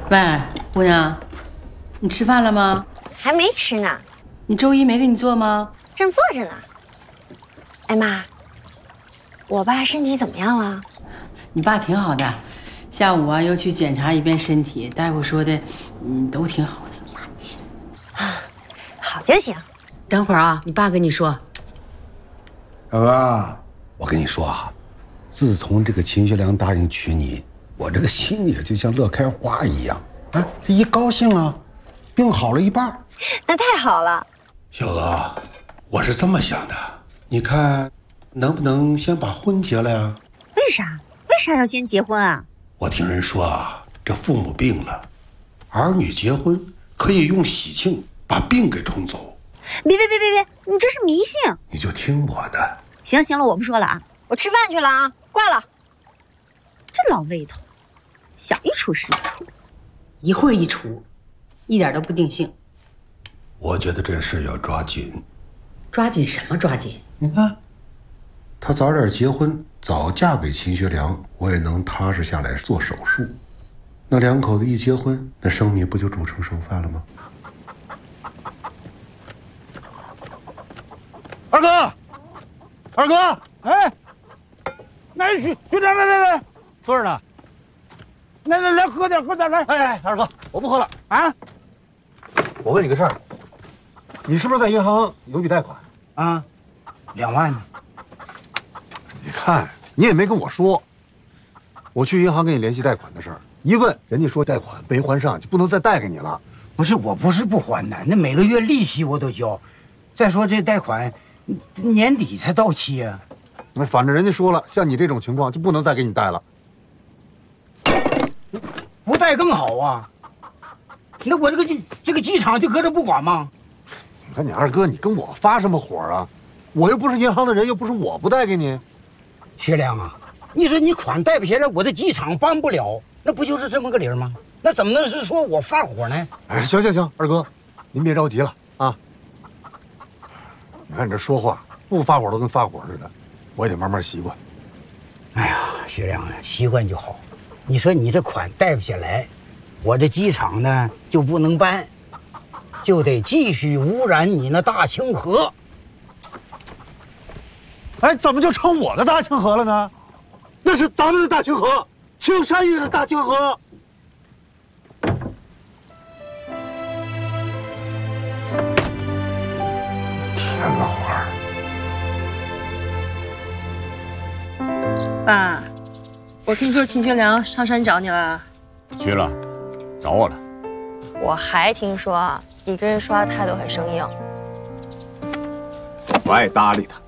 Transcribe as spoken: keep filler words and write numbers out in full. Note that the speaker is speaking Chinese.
喂，姑娘，你吃饭了吗？ 还没吃呢。 你周一没给你做吗？ 正做着呢。哎妈，我爸身体怎么样了？ 你爸挺好的，下午啊又去检查一遍身体，大夫说的，嗯，都挺好的，有压气。 啊，好就行。 等会儿啊，你爸跟你说。 小哥，我跟你说啊，自从这个秦学良答应娶你，我这个心里就像乐开花一样。啊，这一高兴啊，病好了一半。 那太好了。 小娥，我是这么想的，你看，能不能先把婚结了呀？ 为啥？为啥要先结婚啊？ 我听人说啊，这父母病了，儿女结婚可以用喜庆把病给冲走。 别别别别别，你这是迷信。 你就听我的。 行行了，我不说了啊，我吃饭去了啊，挂了。这老魏头，想一出是一出， 一会儿一出，一点都不定性。 我觉得这事要抓紧。 抓紧什么抓紧？ 你看，她早点结婚，早嫁给秦学良，我也能踏实下来做手术。那两口子一结婚，那生米不就煮成剩饭了吗？ 二哥，二哥，哎，来学学长，来来来， 坐着呢。 来来来，喝点喝点来。 哎哎，二哥，我不喝了啊。 我问你个事儿，你是不是在银行有笔贷款啊？两万呢？ 你看你也没跟我说，我去银行跟你联系贷款的事儿，一问人家说贷款没还上，就不能再贷给你了。 不是，我不是不还的，那每个月利息我都交。再说这贷款年底才到期啊。 那反正人家说了，像你这种情况就不能再给你贷了。 不贷更好啊。那我这个这个机场就搁这不管吗？ 你看你二哥，你跟我发什么火啊？我又不是银行的人，又不是我不贷给你。 学良啊，你说你款贷不下来，我的机场办不了，那不就是这么个理儿吗？那怎么能是说我发火呢？ 哎，行行行，二哥，您别着急了啊。你看你这说话，不发火都跟发火似的，我也得慢慢习惯。 哎呀，学良啊，习惯就好。你说你这款贷不下来，我这机场呢就不能办，就得继续污染你那大清河。 哎，怎么就成我的大清河了呢？那是咱们的大清河，青山峪的大清河。天老二，爸，我听说秦学良上山找你了。 去了，找我了。 我还听说你跟人说话态度很生硬。 不爱搭理他。